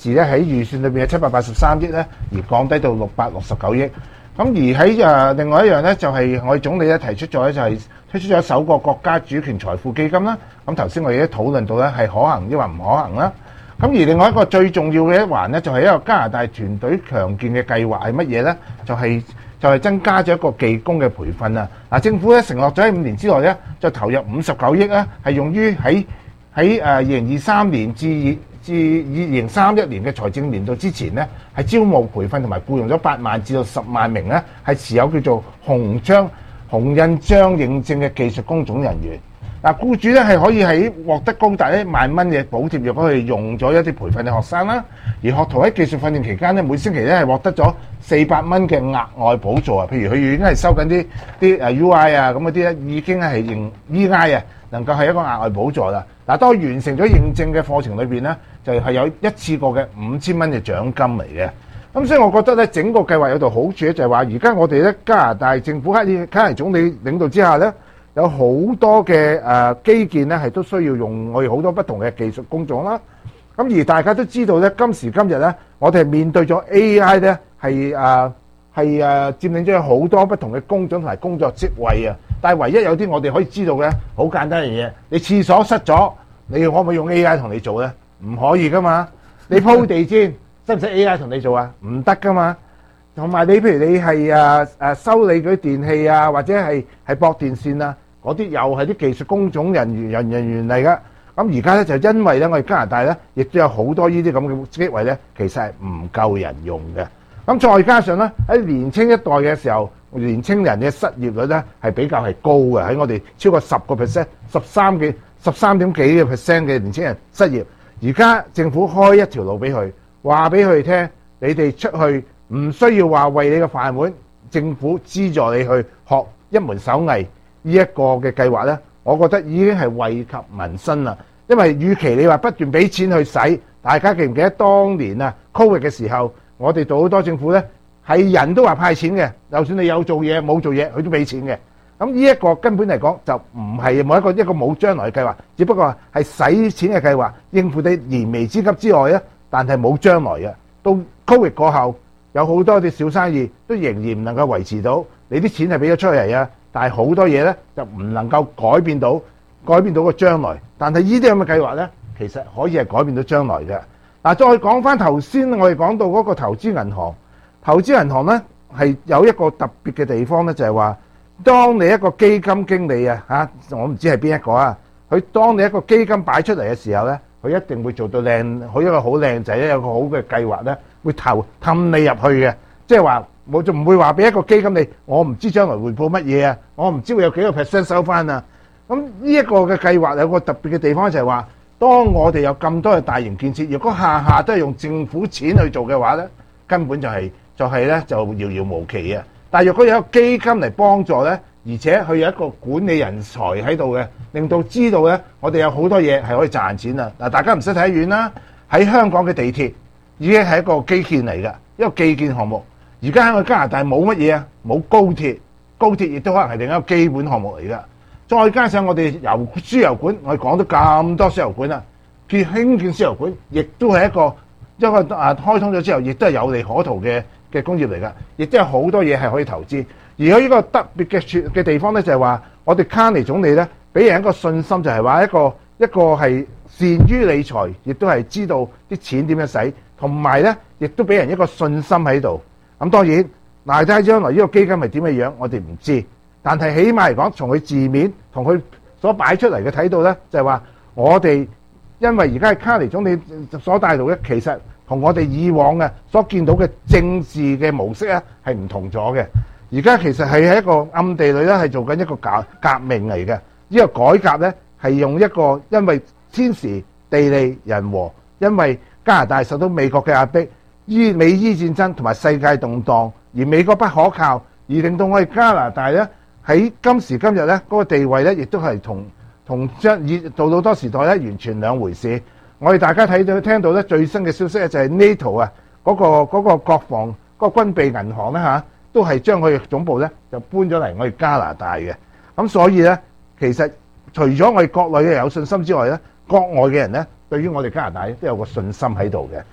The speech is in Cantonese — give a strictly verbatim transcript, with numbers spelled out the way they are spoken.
時咧喺預算裏邊嘅七百八十三億咧，而降低到六百六十九億。咁而喺誒另外一樣咧，就係我哋總理咧提出咗咧，就係推出咗首個國家主權財富基金啦。咁頭先我哋都討論到咧係可行抑或唔可行啦。咁而另外一個最重要嘅一環咧，就係一個加拿大團隊強健嘅計劃係乜嘢咧？就係、是、就係、是、增加咗一個技工嘅培訓啊！嗱，政府咧承諾咗喺五年之內咧，就投入五十九億咧，係用於喺喺誒二零二三年至至二零三一年嘅財政年度之前咧，係招募培訓同埋僱用咗八萬至到十萬名咧，係持有叫做紅章紅印章認證嘅技術工種人員。嗱，僱主咧係可以喺獲得高達一萬蚊嘅補貼，若果佢用咗一啲培訓嘅學生啦，而學徒喺技術訓練期間咧，每星期咧係獲得咗四百蚊嘅額外補助啊。譬如佢已經係收緊啲啲誒 U I 啊咁嗰啲咧，已經係認 E I 啊，能夠係一個額外補助啦。嗱，當完成咗認證嘅課程裏邊咧，就係有一次過嘅五千蚊嘅獎金嚟嘅。咁所以我覺得咧，整個計劃有度好處咧，就係話而家我哋咧加拿大政府喺卡尼總理領導之下咧，有好多嘅誒基建咧，係都需要用我哋好多不同嘅技術工種啦。咁而大家都知道咧，今時今日咧，我哋係面對咗 A I 咧，係誒係誒佔領咗好多不同嘅工種同埋工作職位啊。但係唯一有啲我哋可以知道嘅，好簡單嘅嘢，你廁所塞咗，你可唔可以用 A I 同你做咧？唔可以噶嘛。你鋪地氈，使唔使 A I 同你做啊？唔得噶嘛。同埋你譬如你係誒誒修理嗰啲電器啊，或者係係駁電線啊。嗰啲又係啲技術工種人員人人員嚟噶，咁而家咧就因為咧我哋加拿大咧，亦都有好多呢啲咁嘅職位咧，其實係唔夠人用嘅。咁再加上咧喺年青一代嘅時候，年青人嘅失業率咧係比較係高嘅，喺我哋超過十個 percent、十三幾、十三點幾嘅 percent 嘅年青人失業。而家政府開一條路俾佢，話俾佢哋聽，你哋出去唔需要話為你嘅飯碗，政府資助你去學一門手藝。呢一個嘅計劃呢，我覺得已經係惠及民生啦。因為與其你話不斷俾錢去使，大家記唔記得當年啊 Covid 嘅時候，我哋做好多政府呢，係人都話派錢嘅，就算你有做嘢冇做嘢，佢都俾錢嘅。咁呢一個根本嚟講就唔係冇一個一個冇將來嘅計劃，只不過係使錢嘅計劃，應付你燃眉之急之外呢，但係冇將來嘅。到 Covid 過後，有好多啲小生意都仍然唔能夠維持到，你啲錢係俾咗出嚟啊！但係好多嘢咧就唔能夠改變到改變到個將來，但係呢啲咁嘅計劃咧，其實可以係改變到將來嘅。嗱，再講翻頭先我哋講到嗰個投資銀行，投資銀行咧係有一個特別嘅地方咧，就係話，當你一個基金經理啊嚇，我唔知係邊一個啊，佢當你一個基金擺出嚟嘅時候咧，佢一定會做到靚，佢一個好靚仔，有個好嘅計劃咧，會投氹你入去嘅，即係話。我就唔會話俾一個基金你，我唔知將來回報乜嘢啊，我唔知會有幾個 percent 收翻啊。咁呢一個嘅計劃有個特別嘅地方就係話，當我哋有咁多嘅大型建設，如果下下都係用政府錢去做嘅話咧，根本就係、是、就係、是、咧就遙遙無期啊。但係如果有一個基金嚟幫助咧，而且佢有一個管理人才喺度嘅，令到知道咧，我哋有好多嘢係可以賺錢啊。嗱，大家唔使睇遠啦，喺香港嘅地鐵已經係一個基建嚟嘅，一個基建項目。而家喺我加拿大冇乜嘢啊，冇高鐵，高鐵亦都可能係另一個基本項目嚟噶。再加上我哋油輸油管，我哋講咗咁多輸油管啊，建興建輸油管，亦都係一個一個啊開通咗之後，亦都係有利可圖嘅嘅工業嚟噶，亦都有好多嘢係可以投資。而喺呢個特別嘅處嘅地方咧，就係話我哋卡尼總理咧，俾人一個信心，就係話一個一個係善於理財，亦都係知道啲錢點樣使，同埋咧亦都俾人一個信心喺度。咁當然，嗱，睇將來呢個基金係點嘅樣，我哋唔知。但係起碼嚟講，從佢字面同佢所擺出嚟嘅睇到咧，就係話我哋因為而家係卡尼總理所帶動嘅，其實同我哋以往嘅所見到嘅政治嘅模式咧係唔同咗嘅。而家其實係喺一個暗地裏咧係做緊一個革革命嚟嘅。呢個改革咧係用一個因為天時地利人和，因為加拿大受到美國嘅壓迫。伊美伊戰爭同埋世界動盪，而美國不可靠，而令到我哋加拿大咧喺今時今日咧嗰個地位咧，亦都係同同將以到到多時代咧完全兩回事。我哋大家睇到聽到咧最新嘅消息咧就係 NATO 啊嗰個嗰個國防嗰個軍備銀行咧嚇，都係將佢嘅總部咧就搬咗嚟我哋加拿大嘅。咁所以咧，其實除咗我哋國內嘅有信心之外咧，國外嘅人咧對於我哋加拿大都有個信心喺度嘅。